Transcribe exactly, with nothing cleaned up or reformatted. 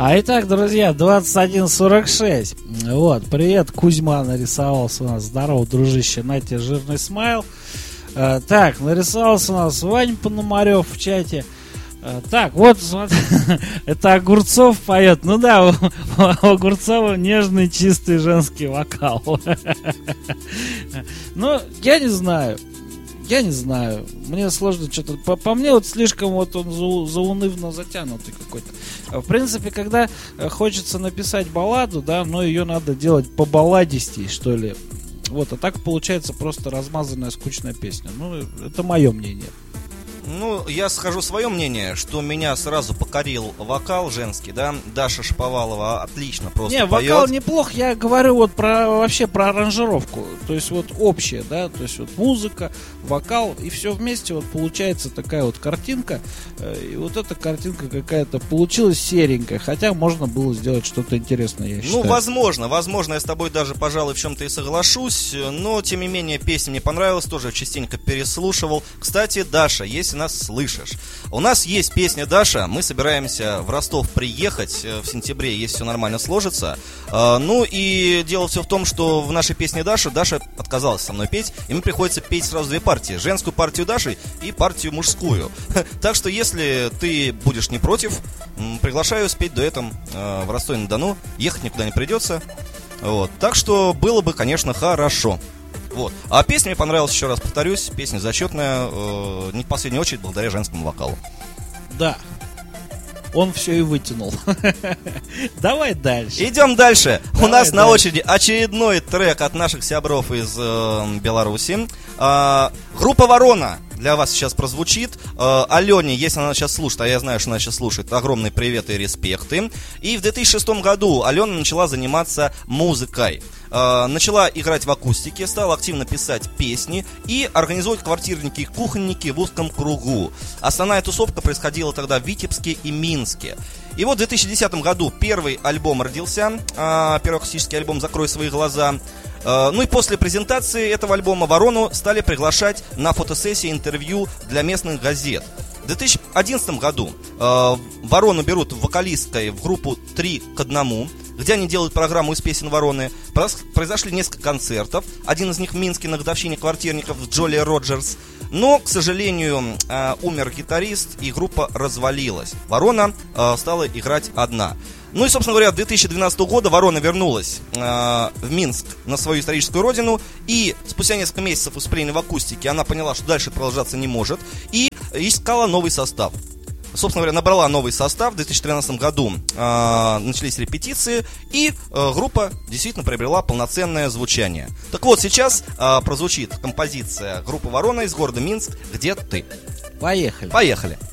А итак, друзья, двадцать один сорок шесть. Вот, привет, Кузьма нарисовался у нас. Здорово, дружище, на тебе жирный смайл. а, Так, нарисовался у нас Вань Пономарев в чате. а, Так, вот, смотри, это Огурцов поет. Ну да, у, у Огурцова нежный, чистый женский вокал. Ну, я не знаю. Я не знаю, мне сложно что-то. По, по мне вот слишком вот он за, заунывно затянутый какой-то. В принципе, когда хочется написать балладу, да, но ее надо делать по балладистей, что ли. Вот, а так получается просто размазанная скучная песня. Ну, это мое мнение. Ну, я скажу свое мнение, что меня сразу покорил вокал женский, да. Даша Шаповалова отлично просто Не, поет. вокал неплох, я говорю вот про вообще про аранжировку. То есть вот общее, да, то есть вот музыка, вокал, и все вместе вот получается такая вот картинка. И вот эта картинка какая-то получилась серенькая, хотя можно было сделать что-то интересное, я считаю. Ну, возможно, возможно, я с тобой даже, пожалуй, в чем-то и соглашусь, но, тем не менее, песня мне понравилась, тоже частенько переслушивал. Кстати, Даша, если нас слышишь, у нас есть песня «Даша», мы собираемся в Ростов приехать в сентябре, если все нормально сложится. Ну, и дело все в том, что в нашей песне «Даша» Даша отказалась со мной петь, и мне приходится петь сразу две партии, женскую партию Даши и партию мужскую. Так что, если ты будешь не против, приглашаю спеть дуэтом в Ростове-на-Дону, ехать никуда не придется. Вот. Так что было бы, конечно, хорошо. Вот. А песня мне понравилась, еще раз повторюсь, песня зачетная, э, не в последнюю очередь благодаря женскому вокалу. Да, он все и вытянул. Давай дальше. Идем дальше. Давай У нас дальше. на очереди очередной трек от наших сябров из э, Беларуси. э, Группа «Ворона» для вас сейчас прозвучит. э, Алене, если она сейчас слушает, а я знаю, что она сейчас слушает, огромный привет и респекты. И в две тысячи шестом году Алена начала заниматься музыкой. Э, начала играть в акустике, стала активно писать песни и организовывать квартирники и кухонники в узком кругу. Основная тусовка происходила тогда в Витебске и Минске. И вот в две тысячи десятом году первый альбом родился, э, первый акустический альбом «Закрой свои глаза». Э, ну и после презентации этого альбома Ворону стали приглашать на фотосессии, интервью для местных газет. В две тысячи одиннадцатом году э, Ворону берут вокалисткой в группу три к одному, где они делают программу из песен Вороны. Произошли несколько концертов. Один из них в Минске на годовщине квартирников с Джоли Роджерс. Но, к сожалению, э, умер гитарист, и группа развалилась. Ворона э, стала играть одна. Ну и, собственно говоря, две тысячи двенадцатого года Ворона вернулась э, в Минск на свою историческую родину. И спустя несколько месяцев выступления в акустике она поняла, что дальше продолжаться не может. И искала новый состав. Собственно говоря, набрала новый состав. В две тысячи тринадцатом году э, начались репетиции, и э, группа действительно приобрела полноценное звучание. Так вот, сейчас э, прозвучит композиция группы «Ворона» из города Минск «Где ты?». Поехали. Поехали.